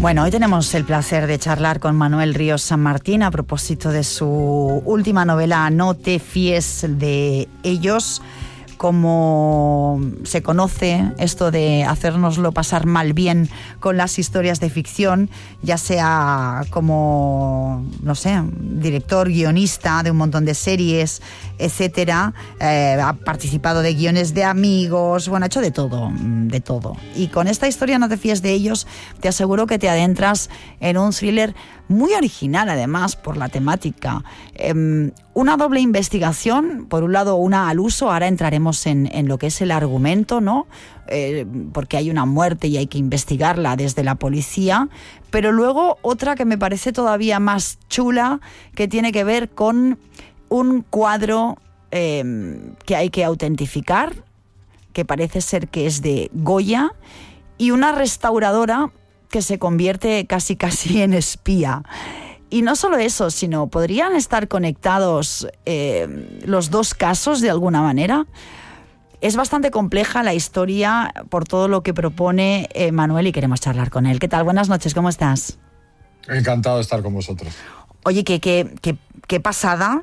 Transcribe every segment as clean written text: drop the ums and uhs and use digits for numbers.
Bueno, hoy tenemos el placer de charlar con Manuel Ríos San Martín a propósito de su última novela No te fíes de ellos. Como se conoce esto de hacérnoslo pasar mal bien con las historias de ficción, ya sea como, no sé, director, guionista de un montón de series, etcétera, ha participado de guiones de amigos, bueno, ha hecho de todo. Y con esta historia No te fíes de ellos, te aseguro que te adentras en un thriller muy original, además, por la temática. Una doble investigación, por un lado una al uso, ahora entraremos en lo que es el argumento, ¿no? Porque hay una muerte y hay que investigarla desde la policía, pero luego otra que me parece todavía más chula, que tiene que ver con un cuadro que hay que autentificar, que parece ser que es de Goya, y una restauradora que se convierte casi en espía. Y no solo eso, sino podrían estar conectados los dos casos de alguna manera. Es bastante compleja la historia por todo lo que propone Manuel y queremos charlar con él. ¿Qué tal? Buenas noches, ¿cómo estás? Encantado de estar con vosotros. Oye, qué pasada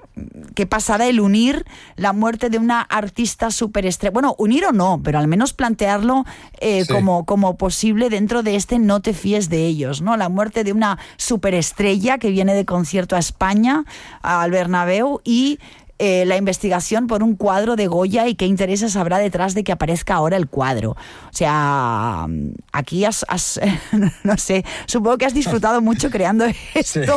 el unir la muerte de una artista superestrella. Bueno, unir o no, pero al menos plantearlo sí, como posible dentro de este No te fíes de ellos, ¿no? La muerte de una superestrella que viene de concierto a España, al Bernabéu, y la investigación por un cuadro de Goya y qué intereses habrá detrás de que aparezca ahora el cuadro. O sea, aquí has no sé, supongo que has disfrutado mucho creando esto.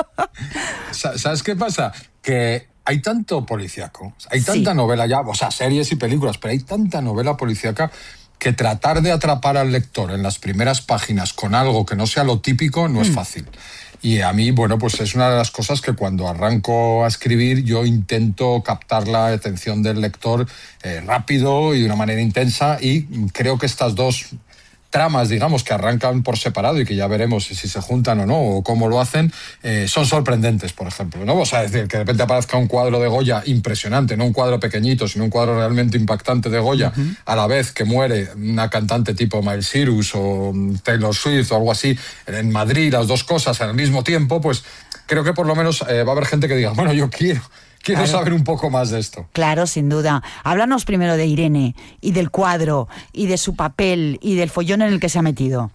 Sí. ¿Sabes qué pasa? Que hay tanto policíaco, hay tanta novela ya, o sea, series y películas, pero hay tanta novela policíaca que tratar de atrapar al lector en las primeras páginas con algo que no sea lo típico no es fácil. Y a mí, bueno, pues es una de las cosas que cuando arranco a escribir yo intento captar la atención del lector rápido y de una manera intensa, y creo que estas dos tramas, digamos, que arrancan por separado y que ya veremos si se juntan o no, o cómo lo hacen, son sorprendentes, por ejemplo, ¿no? O sea, es decir, que de repente aparezca un cuadro de Goya impresionante, no un cuadro pequeñito, sino un cuadro realmente impactante de Goya, a la vez que muere una cantante tipo Miley Cyrus o Taylor Swift o algo así, en Madrid, las dos cosas al mismo tiempo, pues creo que por lo menos va a haber gente que diga, bueno, yo quiero saber un poco más de esto. Claro, sin duda. Háblanos primero de Irene y del cuadro y de su papel y del follón en el que se ha metido.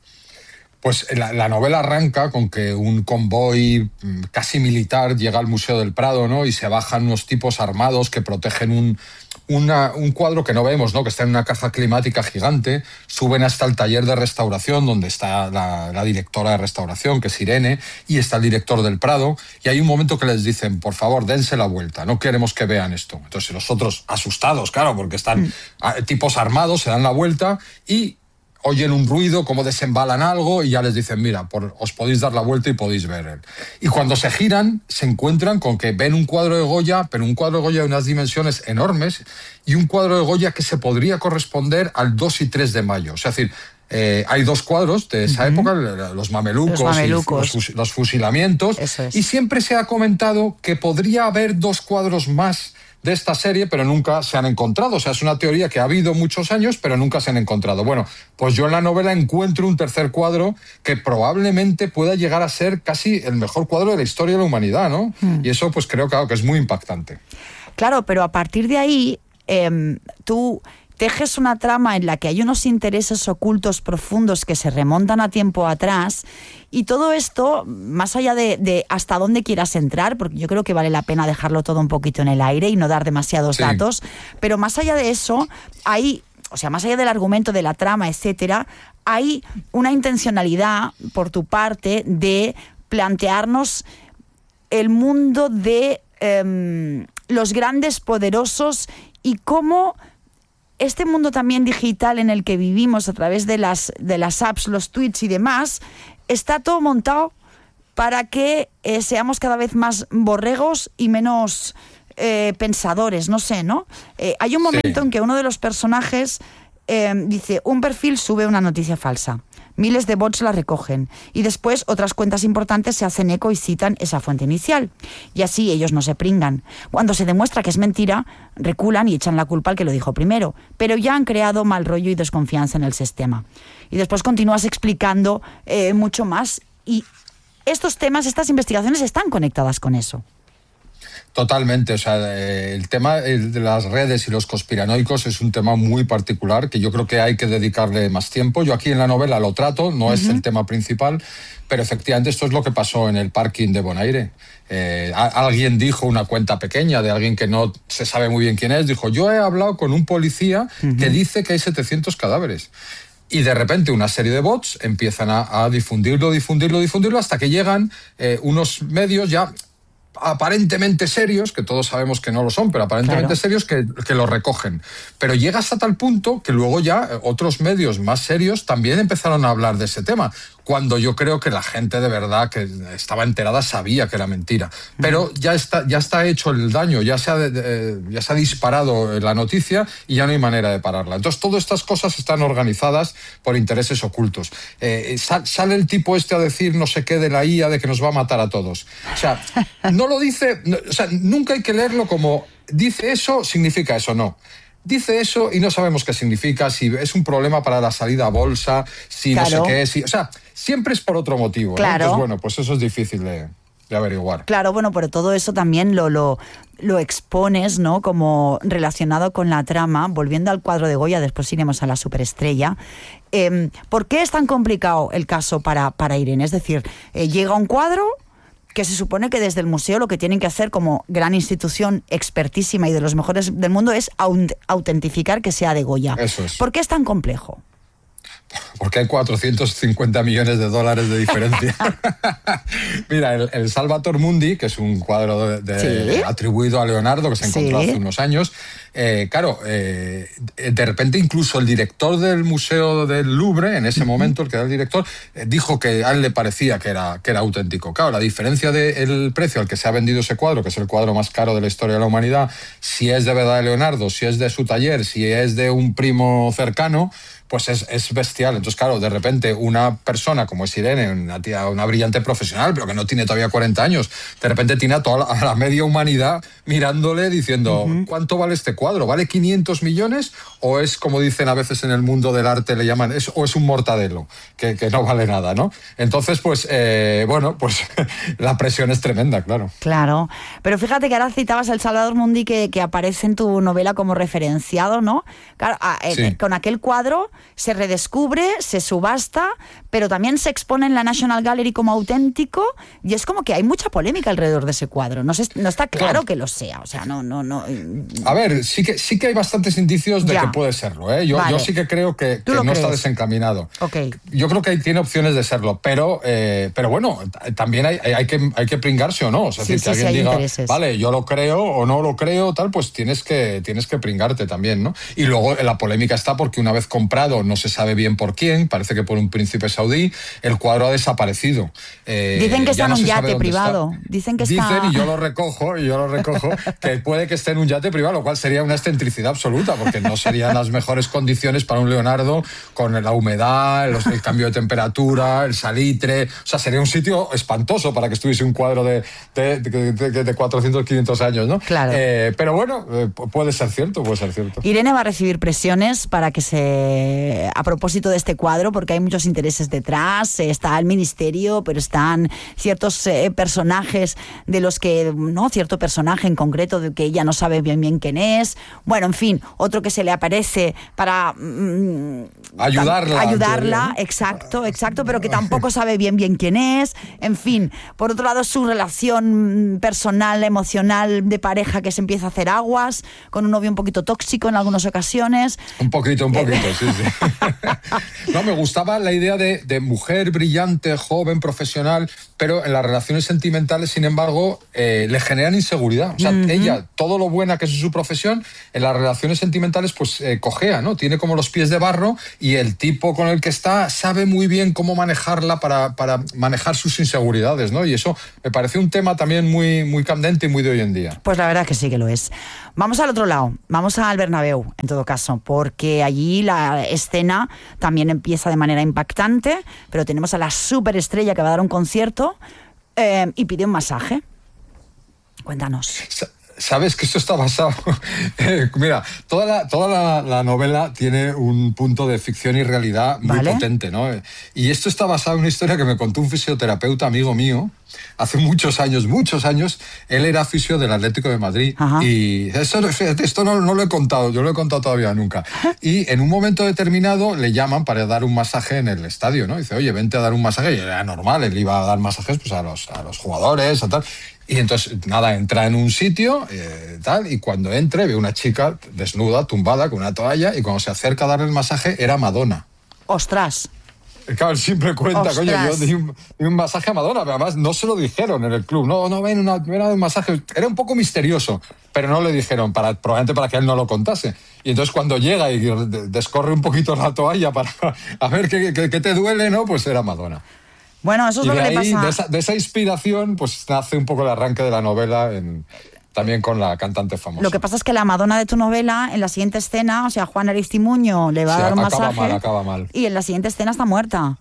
Pues la novela arranca con que un convoy casi militar llega al Museo del Prado, ¿no? Y se bajan unos tipos armados que protegen un cuadro que no vemos, ¿no? Que está en una caja climática gigante. Suben hasta el taller de restauración donde está la directora de restauración, que es Irene, y está el director del Prado, y hay un momento que les dicen, por favor, dense la vuelta, no queremos que vean esto. Entonces los otros, asustados, claro, porque están tipos armados, se dan la vuelta y oyen un ruido, como desembalan algo, y ya les dicen, mira, os podéis dar la vuelta y podéis ver. Y cuando se giran, se encuentran con que ven un cuadro de Goya, pero un cuadro de Goya de unas dimensiones enormes, y un cuadro de Goya que se podría corresponder al 2 y 3 de mayo. O sea, es decir, hay dos cuadros de esa época, los mamelucos. Y los fusilamientos, y siempre se ha comentado que podría haber dos cuadros más de esta serie, pero nunca se han encontrado. O sea, es una teoría que ha habido muchos años, pero nunca se han encontrado. Bueno, pues yo en la novela encuentro un tercer cuadro que probablemente pueda llegar a ser casi el mejor cuadro de la historia de la humanidad, ¿no? Y eso, pues creo que es muy impactante. Claro, pero a partir de ahí, tú tejes una trama en la que hay unos intereses ocultos profundos que se remontan a tiempo atrás, y todo esto, más allá de hasta dónde quieras entrar, porque yo creo que vale la pena dejarlo todo un poquito en el aire y no dar demasiados datos, pero más allá de eso, más allá del argumento, de la trama, etcétera, hay una intencionalidad por tu parte de plantearnos el mundo de los grandes poderosos y cómo este mundo también digital en el que vivimos a través de las apps, los tweets y demás, está todo montado para que seamos cada vez más borregos y menos pensadores, no sé, ¿no? Hay un momento en que uno de los personajes dice, un perfil sube una noticia falsa. Miles de bots la recogen y después otras cuentas importantes se hacen eco y citan esa fuente inicial. Y así ellos no se pringan. Cuando se demuestra que es mentira, reculan y echan la culpa al que lo dijo primero. Pero ya han creado mal rollo y desconfianza en el sistema. Y después continúas explicando mucho más. Y estos temas, estas investigaciones están conectadas con eso. Totalmente, o sea, el tema de las redes y los conspiranoicos es un tema muy particular que yo creo que hay que dedicarle más tiempo. Yo aquí en la novela lo trato, no es el tema principal, pero efectivamente esto es lo que pasó en el parking de Bonaire. Alguien dijo, una cuenta pequeña de alguien que no se sabe muy bien quién es, dijo, yo he hablado con un policía que dice que hay 700 cadáveres. Y de repente una serie de bots empiezan a difundirlo hasta que llegan unos medios ya aparentemente serios, que todos sabemos que no lo son, pero aparentemente serios que lo recogen. Pero llega hasta tal punto que luego ya otros medios más serios también empezaron a hablar de ese tema, cuando yo creo que la gente de verdad que estaba enterada sabía que era mentira. Pero ya está hecho el daño, ya se ha disparado la noticia y ya no hay manera de pararla. Entonces todas estas cosas están organizadas por intereses ocultos. Sale el tipo este a decir no sé qué de la IA, de que nos va a matar a todos. O sea, no lo dice, o sea, nunca hay que leerlo como dice eso, significa eso, no. Dice eso y no sabemos qué significa, si es un problema para la salida a bolsa, si no sé qué es. O sea, siempre es por otro motivo. Claro. Entonces, bueno, pues eso es difícil de averiguar. Claro, bueno, pero todo eso también lo expones, ¿no? Como relacionado con la trama, volviendo al cuadro de Goya, después iremos a la superestrella. ¿Por qué es tan complicado el caso para Irene? Es decir, llega un cuadro que se supone que desde el museo lo que tienen que hacer como gran institución expertísima y de los mejores del mundo es autentificar que sea de Goya. Eso es. ¿Por qué es tan complejo? Porque hay 450 millones de dólares de diferencia. Mira, el Salvator Mundi, que es un cuadro atribuido a Leonardo, que se encontró hace unos años, de repente incluso el director del Museo del Louvre, en ese momento, el que era el director, dijo que a él le parecía que era auténtico. Claro, la diferencia del precio al que se ha vendido ese cuadro, que es el cuadro más caro de la historia de la humanidad, si es de verdad de Leonardo, si es de su taller, si es de un primo cercano, pues es bestial. Entonces, claro, de repente una persona como es Irene, una brillante profesional, pero que no tiene todavía 40 años, de repente tiene a toda la media humanidad mirándole diciendo, ¿cuánto vale este cuadro? ¿Vale 500 millones? ¿O es, como dicen a veces en el mundo del arte, le llaman, o es un mortadelo, que no vale nada, ¿no? Entonces, pues, bueno, pues la presión es tremenda, claro. Claro, pero fíjate que ahora citabas el Salvator Mundi que aparece en tu novela como referenciado, ¿no? Claro, con aquel cuadro se redescubre, se subasta, pero también se expone en la National Gallery como auténtico y es como que hay mucha polémica alrededor de ese cuadro. No está claro que lo sea, o sea, no. A ver, sí que hay bastantes indicios de que puede serlo, ¿eh? Yo sí que creo que no está desencaminado. Okay. Yo creo que tiene opciones de serlo, pero bueno, también hay que pringarse o no. O sea, si alguien diga, vale, yo lo creo o no lo creo, tal, pues tienes que pringarte también, ¿no? Y luego la polémica está porque una vez comprado, no se sabe bien por quién, parece que por un príncipe saudí, el cuadro ha desaparecido. Dicen que está en un yate privado. Dicen y yo lo recojo, que puede que esté en un yate privado, lo cual sería una excentricidad absoluta, porque no serían las mejores condiciones para un Leonardo con la humedad, el cambio de temperatura, el salitre. O sea, sería un sitio espantoso para que estuviese un cuadro de 400, 500 años, ¿no? Claro. Pero bueno, puede ser cierto. Irene va a recibir presiones para que a propósito de este cuadro, porque hay muchos intereses detrás, está el ministerio, pero están ciertos personajes de los que, no, cierto personaje en concreto de que ella no sabe bien quién es, bueno, en fin, otro que se le aparece para ayudarla, exacto, pero que tampoco sabe bien quién es, en fin, por otro lado su relación personal, emocional, de pareja que se empieza a hacer aguas, con un novio un poquito tóxico en algunas ocasiones. Un poquito, sí. No, me gustaba la idea de mujer brillante, joven, profesional, pero en las relaciones sentimentales, sin embargo, le generan inseguridad. O sea, ella, todo lo buena que es su profesión, en las relaciones sentimentales, pues cojea, ¿no? Tiene como los pies de barro y el tipo con el que está sabe muy bien cómo manejarla para manejar sus inseguridades, ¿no? Y eso me parece un tema también muy, muy candente y muy de hoy en día. Pues la verdad que sí que lo es. Vamos al otro lado, vamos al Bernabéu, en todo caso, porque allí la escena también empieza de manera impactante, pero tenemos a la superestrella que va a dar un concierto y pide un masaje. Cuéntanos. Sabes que esto está basado... Mira, toda la novela tiene un punto de ficción y realidad muy potente, ¿no? Y esto está basado en una historia que me contó un fisioterapeuta amigo mío hace muchos años. Él era fisio del Atlético de Madrid. Ajá. Y esto no lo he contado, yo lo he contado todavía nunca. Y en un momento determinado le llaman para dar un masaje en el estadio, ¿no? Dice, oye, vente a dar un masaje. Y era normal, él iba a dar masajes pues, a los jugadores, a tal... Y entonces, nada, entra en un sitio, y cuando entre ve una chica desnuda, tumbada, con una toalla, y cuando se acerca a darle el masaje, era Madonna. ¡Ostras! Claro, él siempre cuenta, ¡ostras! Coño, yo di un masaje a Madonna, pero además no se lo dijeron en el club. No, ven un masaje. Era un poco misterioso, pero no le dijeron, probablemente para que él no lo contase. Y entonces cuando llega y descorre un poquito la toalla para a ver qué te duele, ¿no? Pues era Madonna. Bueno, eso es lo que le pasa. De esa inspiración, pues nace un poco el arranque de la novela, también con la cantante famosa. Lo que pasa es que la Madonna de tu novela, en la siguiente escena, o sea, Juan Aristimuño le va a dar un masaje. Acaba mal. Y en la siguiente escena está muerta.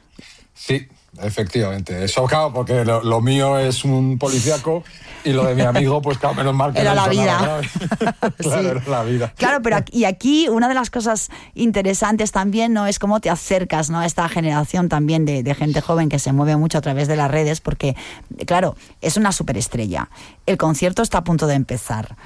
Sí, efectivamente. Eso, claro, porque lo mío es un policíaco y lo de mi amigo, pues claro, menos mal que era no la vida. Nada, claro, sí. Era la vida. Claro, pero aquí una de las cosas interesantes también, ¿no? Es cómo te acercas, ¿no? A esta generación también de gente joven que se mueve mucho a través de las redes, porque, claro, es una superestrella. El concierto está a punto de empezar.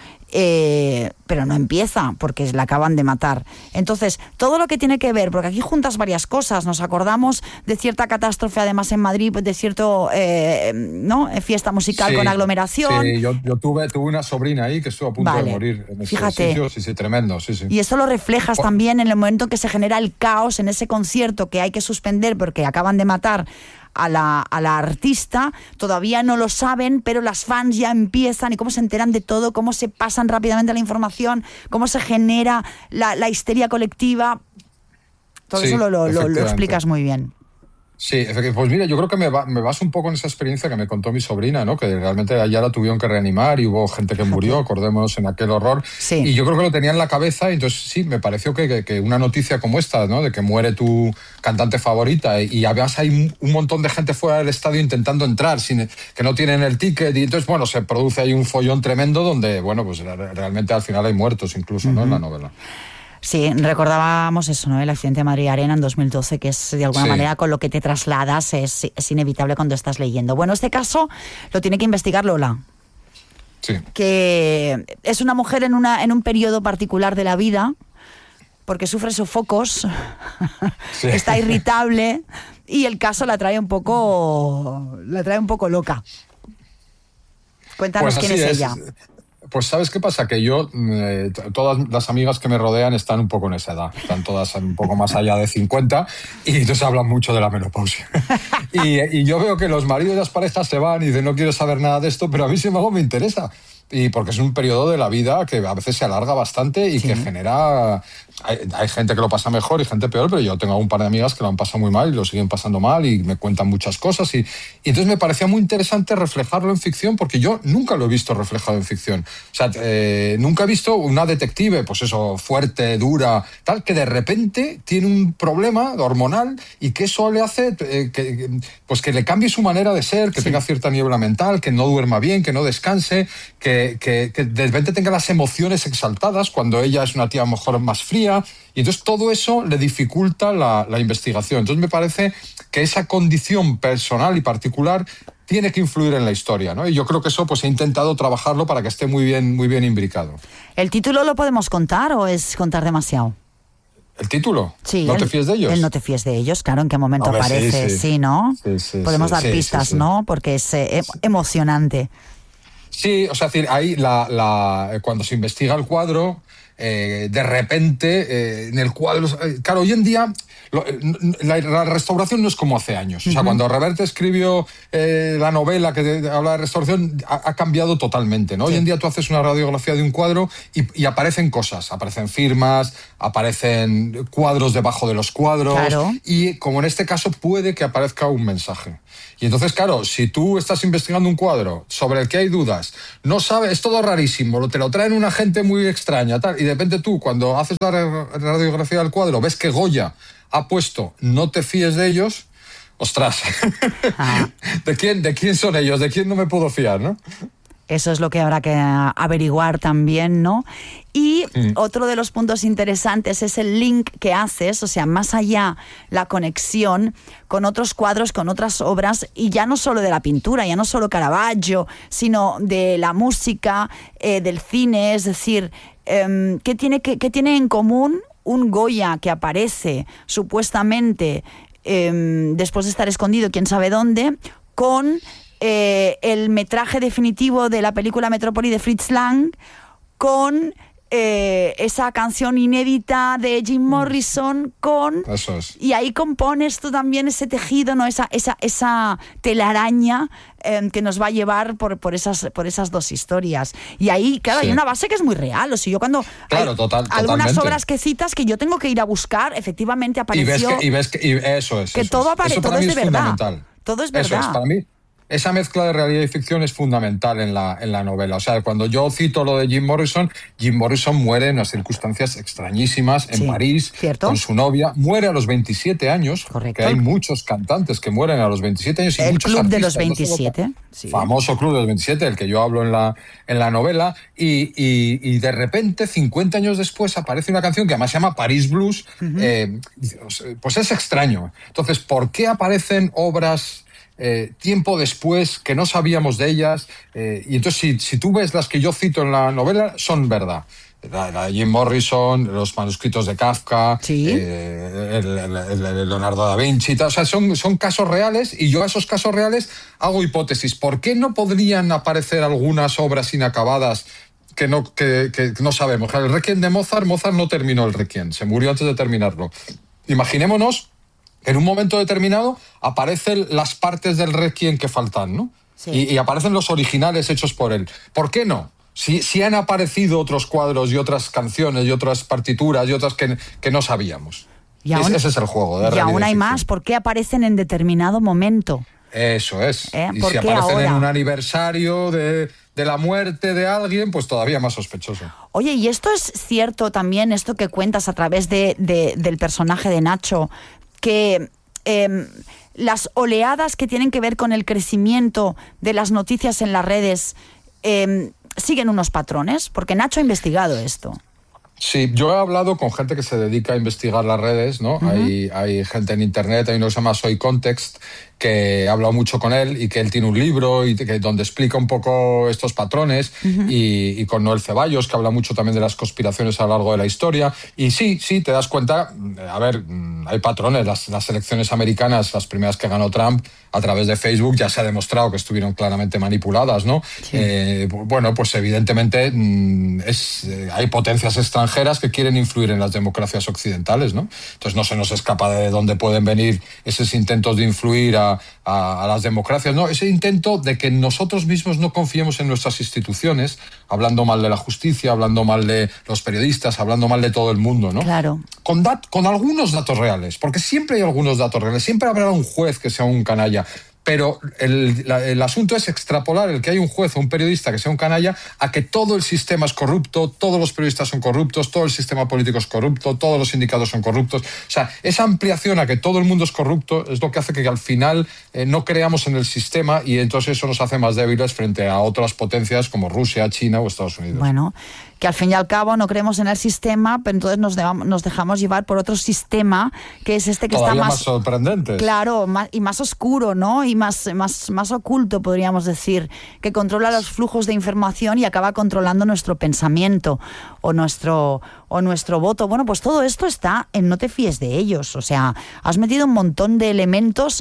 Pero no empieza porque la acaban de matar. Entonces, todo lo que tiene que ver, porque aquí juntas varias cosas, nos acordamos de cierta catástrofe además en Madrid, de cierto ¿no? Fiesta musical con aglomeración. Sí, yo tuve una sobrina ahí que estuvo a punto de morir en ese sitio. Sí, tremendo, sí. Y eso lo reflejas también en el momento en que se genera el caos en ese concierto que hay que suspender porque acaban de matar a la artista. Todavía no lo saben, pero las fans ya empiezan, y cómo se enteran de todo, cómo se pasan rápidamente la información, cómo se genera la histeria colectiva. Todo eso lo explicas muy bien. Sí, pues mira, yo creo que me baso un poco en esa experiencia que me contó mi sobrina, ¿no? Que realmente allá la tuvieron que reanimar y hubo gente que murió, acordémonos en aquel horror. Sí. Y yo creo que lo tenía en la cabeza, y entonces sí, me pareció que una noticia como esta, ¿no? De que muere tu cantante favorita y además hay un montón de gente fuera del estadio intentando entrar, que no tienen el ticket, y entonces, bueno, se produce ahí un follón tremendo donde, bueno, pues realmente al final hay muertos incluso, ¿no? En la novela. Sí, recordábamos eso, ¿no? El accidente de Madrid Arena en 2012, que es de alguna manera con lo que te trasladas, es inevitable cuando estás leyendo. Bueno, este caso lo tiene que investigar Lola. Sí. Que es una mujer en un periodo particular de la vida, porque sufre sofocos, está irritable, y el caso la trae un poco loca. Cuéntanos quién es ella. Pues ¿sabes qué pasa? Que yo, todas las amigas que me rodean están un poco en esa edad, están todas un poco más allá de 50 y entonces hablan mucho de la menopausia. y yo veo que los maridos y las parejas se van y dicen no quiero saber nada de esto, pero a mí sin embargo me interesa. Y porque es un periodo de la vida que a veces se alarga bastante y que genera... Hay gente que lo pasa mejor y gente peor, pero yo tengo un par de amigas que lo han pasado muy mal y lo siguen pasando mal y me cuentan muchas cosas. Y entonces me parecía muy interesante reflejarlo en ficción, porque yo nunca lo he visto reflejado en ficción. O sea, nunca he visto una detective, pues eso, fuerte, dura, tal, que de repente tiene un problema hormonal y que eso le hace pues que le cambie su manera de ser, que tenga cierta niebla mental, que no duerma bien, que no descanse, que de repente tenga las emociones exaltadas cuando ella es una tía a lo mejor más fría. Y entonces todo eso le dificulta la investigación. Entonces me parece que esa condición personal y particular tiene que influir en la historia, ¿no? Y yo creo que eso pues he intentado trabajarlo para que esté muy bien imbricado. ¿El título lo podemos contar o es contar demasiado? ¿El título? Sí. ¿No te fíes de ellos? El No te fíes de ellos, claro, ¿en qué momento aparece? Sí, ¿no? Sí, podemos dar pistas, ¿no? Porque es emocionante. Sí, o sea, es decir, ahí cuando se investiga el cuadro, de repente en el cuadro... Claro, hoy en día la restauración no es como hace años. O sea, cuando Reverte escribió la novela que habla de restauración, ha cambiado totalmente, ¿no? Sí. Hoy en día tú haces una radiografía de un cuadro y aparecen cosas, aparecen firmas, aparecen cuadros debajo de los cuadros, claro. Y como en este caso puede que aparezca un mensaje. Y entonces, claro, si tú estás investigando un cuadro sobre el que hay dudas, no sabes, es todo rarísimo, te lo traen una gente muy extraña, tal, y de repente tú, cuando haces la radiografía del cuadro, ves que Goya ha puesto "no te fíes de ellos", ostras, ¿De quién son ellos? ¿De quién no me puedo fiar, no? Eso es lo que habrá que averiguar también, ¿no? Y otro de los puntos interesantes es el link que haces, o sea, más allá la conexión con otros cuadros, con otras obras, y ya no solo de la pintura, ya no solo Caravaggio, sino de la música, del cine, es decir, ¿qué tiene en común un Goya que aparece supuestamente después de estar escondido quién sabe dónde, con el metraje definitivo de la película Metrópoli de Fritz Lang, con esa canción inédita de Jim Morrison, y ahí compones tú también ese tejido, ¿no? Esa telaraña que nos va a llevar por esas dos historias. Y ahí, claro, hay una base que es muy real. O sea, yo cuando claro, algunas obras que citas que yo tengo que ir a buscar, efectivamente apareció. Y ves que eso es. Que eso todo aparece, todo es de verdad. Todo es verdad. Eso es, para mí. Esa mezcla de realidad y ficción es fundamental en la novela. O sea, cuando yo cito lo de Jim Morrison muere en unas circunstancias extrañísimas en París, ¿cierto? Con su novia. Muere a los 27 años. Correcto. Que hay muchos cantantes que mueren a los 27 años. Y el muchos Club artistas, de los 27. No sí. Famoso Club de los 27, del que yo hablo en la novela. Y de repente, 50 años después, aparece una canción que además se llama Paris Blues. Pues es extraño. Entonces, ¿por qué aparecen obras tiempo después que no sabíamos de ellas? Y entonces si tú ves las que yo cito en la novela, son verdad. La de Jim Morrison, los manuscritos de Kafka, ¿sí? el Leonardo da Vinci, o sea, son casos reales, y yo a esos casos reales hago hipótesis. ¿Por qué no podrían aparecer algunas obras inacabadas que no sabemos? El Requiem de Mozart no terminó el Requiem, se murió antes de terminarlo. Imaginémonos, en un momento determinado aparecen las partes del Requiem que faltan, ¿no? Sí. Y aparecen los originales hechos por él. ¿Por qué no? Si han aparecido otros cuadros y otras canciones y otras partituras y otras que no sabíamos. Ese es el juego. Y aún hay más. ¿Por qué aparecen en determinado momento? Eso es. Y si aparecen ahora en un aniversario de la muerte de alguien, pues todavía más sospechoso. Oye, ¿y esto es cierto también, esto que cuentas a través del personaje de Nacho, que las oleadas que tienen que ver con el crecimiento de las noticias en las redes siguen unos patrones? Porque Nacho ha investigado esto. Sí, yo he hablado con gente que se dedica a investigar las redes, ¿no? Hay gente en internet, hay uno que se llama Soy Context, que he hablado mucho con él, y que él tiene un libro donde explica un poco estos patrones, y con Noel Ceballos, que habla mucho también de las conspiraciones a lo largo de la historia. Y sí, te das cuenta, a ver, hay patrones. Las elecciones americanas, las primeras que ganó Trump, a través de Facebook, ya se ha demostrado que estuvieron claramente manipuladas, ¿no? Sí. Bueno, pues evidentemente hay potencias extranjeras que quieren influir en las democracias occidentales, ¿no? Entonces no se nos escapa de dónde pueden venir esos intentos de influir a las democracias, ¿no? Ese intento de que nosotros mismos no confiemos en nuestras instituciones, hablando mal de la justicia, hablando mal de los periodistas, hablando mal de todo el mundo, ¿no? Claro. Con algunos datos reales, porque siempre hay algunos datos reales, siempre habrá un juez que sea un canalla. Pero el asunto es extrapolar el que hay un juez o un periodista que sea un canalla a que todo el sistema es corrupto, todos los periodistas son corruptos, todo el sistema político es corrupto, todos los sindicatos son corruptos. O sea, esa ampliación a que todo el mundo es corrupto es lo que hace que al final no creamos en el sistema, y entonces eso nos hace más débiles frente a otras potencias como Rusia, China o Estados Unidos. Bueno, que al fin y al cabo no creemos en el sistema, pero entonces nos dejamos llevar por otro sistema, que es este que todavía está más sorprendente. Claro, y más oscuro, ¿no? Y más oculto, podríamos decir, que controla los flujos de información y acaba controlando nuestro pensamiento o nuestro voto. Bueno, pues todo esto está en No te fíes de ellos. O sea, has metido un montón de elementos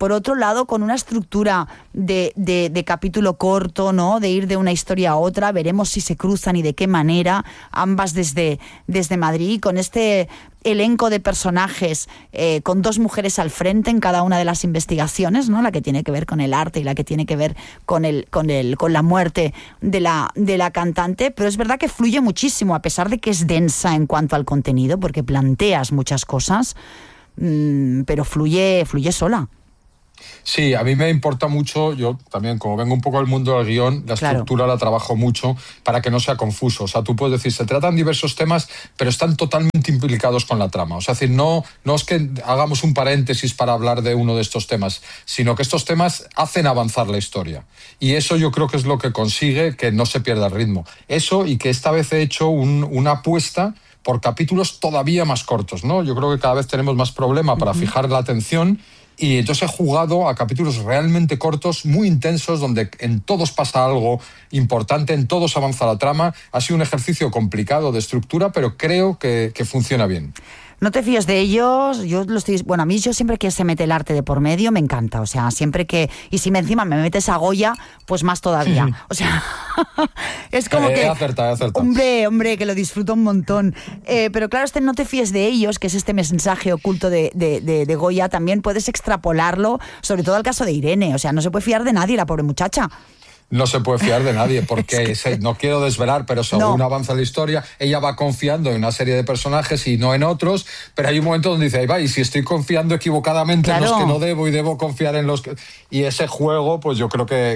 por otro lado, con una estructura de capítulo corto, ¿no? De ir de una historia a otra, veremos si se cruzan y de qué manera, ambas desde Madrid, con este elenco de personajes, con 2 mujeres al frente en cada una de las investigaciones, ¿no? La que tiene que ver con el arte y la que tiene que ver con la muerte de la cantante, pero es verdad que fluye muchísimo, a pesar de que es densa en cuanto al contenido, porque planteas muchas cosas, pero fluye sola. Sí, a mí me importa mucho, yo también, como vengo un poco del mundo del guión, la estructura la trabajo mucho para que no sea confuso. O sea, tú puedes decir, se tratan diversos temas, pero están totalmente implicados con la trama. O sea, es decir, no es que hagamos un paréntesis para hablar de uno de estos temas, sino que estos temas hacen avanzar la historia. Y eso yo creo que es lo que consigue que no se pierda el ritmo. Eso, y que esta vez he hecho una apuesta por capítulos todavía más cortos, ¿no? Yo creo que cada vez tenemos más problema para fijar la atención. Y entonces he jugado a capítulos realmente cortos, muy intensos, donde en todos pasa algo importante, en todos avanza la trama. Ha sido un ejercicio complicado de estructura, pero creo que funciona bien. No te fíes de ellos, a mí yo siempre que se mete el arte de por medio me encanta, o sea, siempre que, y si encima me metes a Goya, pues más todavía, o sea, es como que... Acerta. Hombre, que lo disfruto un montón, pero claro, no te fíes de ellos, que es este mensaje oculto de Goya, también puedes extrapolarlo, sobre todo al caso de Irene, o sea, no se puede fiar de nadie, la pobre muchacha. No se puede fiar de nadie, porque no quiero desvelar, pero según avanza la historia, ella va confiando en una serie de personajes y no en otros, pero hay un momento donde dice, y si estoy confiando equivocadamente en los que no debo y debo confiar en los que... Y ese juego, pues yo creo que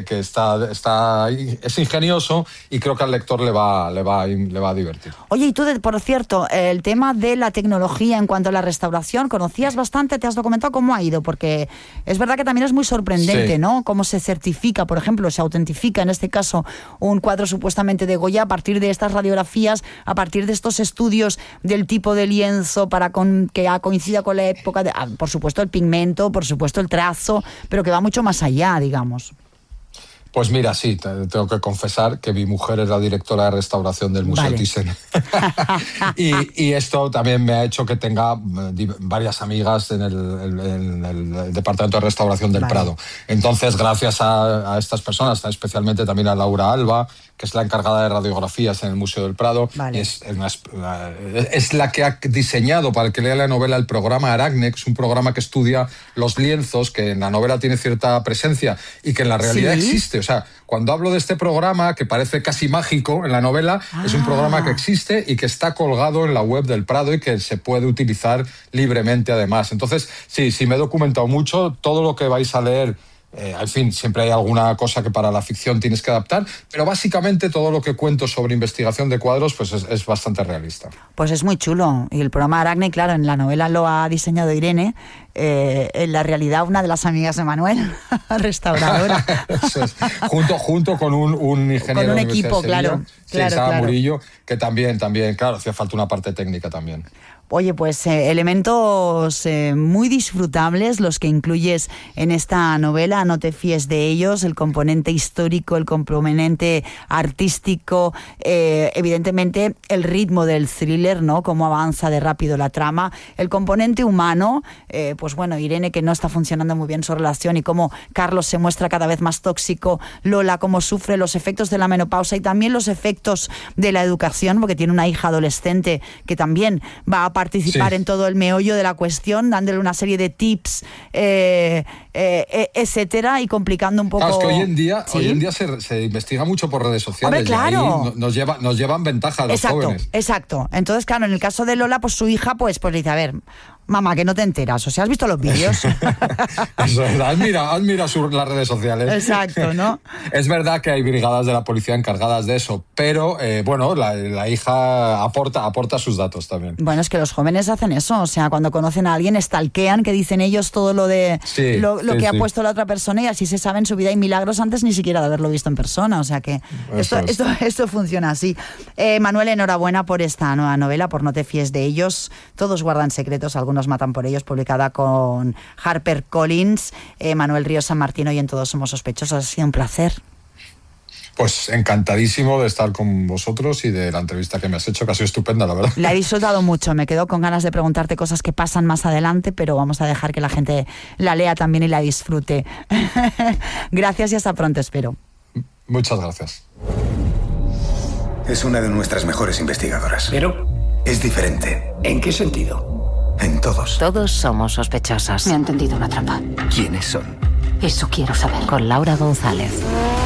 es ingenioso y creo que al lector le va a divertir. Oye, y tú, por cierto, el tema de la tecnología en cuanto a la restauración, ¿conocías bastante? ¿Te has documentado cómo ha ido? Porque es verdad que también es muy sorprendente, ¿no? Cómo se certifica, por ejemplo, se autentifica en este caso un cuadro supuestamente de Goya a partir de estas radiografías, a partir de estos estudios del tipo de lienzo para que coincida con la época, por supuesto el pigmento, por supuesto el trazo, pero que va mucho más allá, digamos. Pues mira, sí, tengo que confesar que mi mujer es la directora de restauración del Museo Thyssen. y esto también me ha hecho que tenga varias amigas en el Departamento de Restauración del Prado. Entonces, gracias a estas personas, especialmente también a Laura Alba, que es la encargada de radiografías en el Museo del Prado, y es la que ha diseñado, para el que lea la novela, el programa Aracne, que es un programa que estudia los lienzos, que en la novela tiene cierta presencia y que en la realidad existe. O sea, cuando hablo de este programa, que parece casi mágico en la novela, es un programa que existe y que está colgado en la web del Prado y que se puede utilizar libremente además. Entonces, sí, me he documentado mucho. Todo lo que vais a leer, en fin, siempre hay alguna cosa que para la ficción tienes que adaptar, pero básicamente todo lo que cuento sobre investigación de cuadros pues es bastante realista. Pues es muy chulo. Y el programa Aracne, claro, en la novela lo ha diseñado Irene, en la realidad una de las amigas de Manuel, restauradora. Eso es. Junto con un ingeniero. Con un equipo, claro. Murillo, que también, claro, hacía falta una parte técnica también. Oye, pues elementos muy disfrutables los que incluyes en esta novela, no te fíes de ellos, el componente histórico, el componente artístico, evidentemente el ritmo del thriller, ¿no? Cómo avanza de rápido la trama, el componente humano, pues bueno, Irene que no está funcionando muy bien su relación y cómo Carlos se muestra cada vez más tóxico, Lola cómo sufre los efectos de la menopausa y también los efectos de la educación, porque tiene una hija adolescente que también va a participar en todo el meollo de la cuestión, dándole una serie de tips, etcétera, y complicando un poco... Claro, es que hoy en día se investiga mucho por redes sociales. Hombre, claro. Y ahí nos llevan ventaja los jóvenes. Exacto. Entonces, claro, en el caso de Lola, pues su hija, pues le dice, a ver, mamá, que no te enteras, o sea, ¿has visto los vídeos? Eso es, admira las redes sociales. Exacto, ¿no? Es verdad que hay brigadas de la policía encargadas de eso, pero bueno, la hija aporta sus datos también. Bueno, es que los jóvenes hacen eso, o sea, cuando conocen a alguien, stalkean, que dicen ellos todo lo de lo que ha puesto la otra persona y así se saben su vida y milagros antes ni siquiera de haberlo visto en persona, o sea que esto funciona así. Manuel, enhorabuena por esta nueva novela, por No te fíes de ellos, todos guardan secretos, algunos matan por ellos, publicada con HarperCollins. Manuel Ríos Sanmartino y en Todos somos sospechosos. Ha sido un placer. Pues encantadísimo de estar con vosotros y de la entrevista que me has hecho, que ha sido estupenda, la verdad. La he disfrutado mucho, me quedo con ganas de preguntarte cosas que pasan más adelante, pero vamos a dejar que la gente la lea también y la disfrute. Gracias y hasta pronto, espero. Muchas gracias. Es una de nuestras mejores investigadoras. ¿Pero? Es diferente. ¿En qué sentido? En todos. Todos somos sospechosas. Me han tendido una trampa. ¿Quiénes son? Eso quiero saber. Con Laura González.